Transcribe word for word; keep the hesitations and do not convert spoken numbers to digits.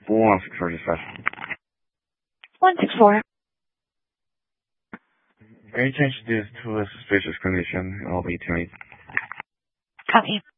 one six four dispatch. one six four. Any change to this to a suspicious condition? I'll be to me. Copy.